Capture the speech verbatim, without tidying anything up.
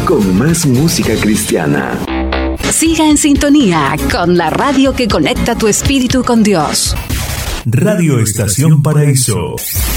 con más música cristiana. Siga en sintonía con la radio que conecta tu espíritu con Dios. Radio Estación Paraíso.